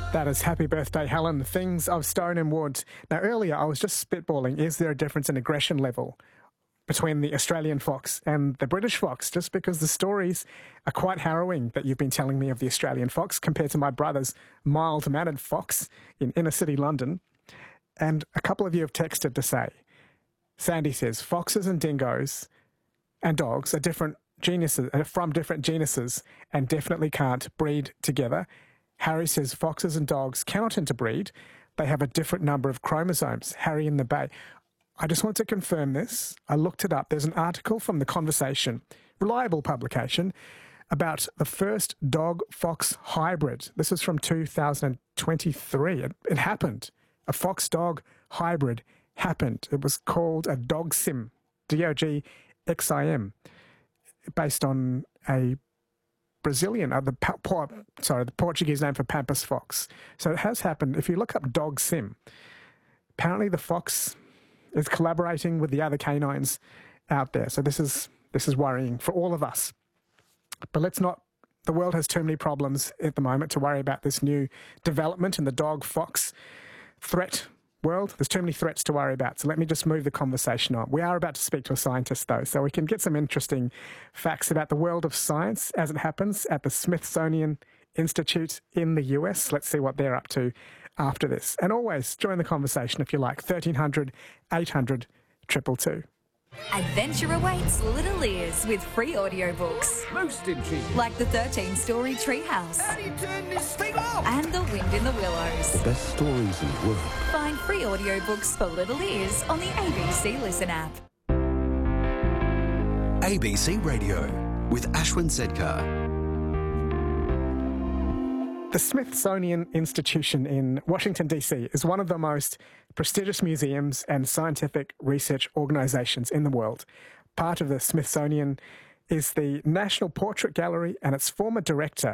That is Happy Birthday, Helen, Things of Stone and Wood. Now, earlier I was just spitballing, is there a difference in aggression level between the Australian fox and the British fox? Just because the stories are quite harrowing that you've been telling me of the Australian fox compared to my brother's mild-mannered fox in inner-city London. And a couple of you have texted to say, Sandy says, foxes and dingoes and dogs are different genuses, from different genuses and definitely can't breed together. Harry says foxes and dogs cannot interbreed. They have a different number of chromosomes. Harry in the Bay. I just want to confirm this. I looked it up. There's an article from The Conversation, reliable publication, about the first dog-fox hybrid. This is from 2023. It happened. A fox-dog hybrid happened. It was called a Dogxim, D-O-G-X-I-M, based on a Brazilian, the Portuguese name for Pampas fox. So it has happened. If you look up Dogxim, apparently the fox is collaborating with the other canines out there. So this is worrying for all of us. But let's not. The world has too many problems at the moment to worry about this new development in the dog-fox threat world. There's too many threats to worry about. So let me just move the conversation on. We are about to speak to a scientist, though, so we can get some interesting facts about the world of science as it happens at the Smithsonian Institute in the US. Let's see what they're up to after this. And always join the conversation if you like. 1300 800 222. Adventure awaits little ears with free audiobooks. Most intriguing. Like the 13-story Treehouse. How do you turn this thing off? And The Wind in the Willows. The best stories in the world. Find free audiobooks for little ears on the ABC Listen app. ABC Radio with Ashwin Sedkar. The Smithsonian Institution in Washington, D.C. is one of the most prestigious museums and scientific research organisations in the world. Part of the Smithsonian is the National Portrait Gallery, and its former director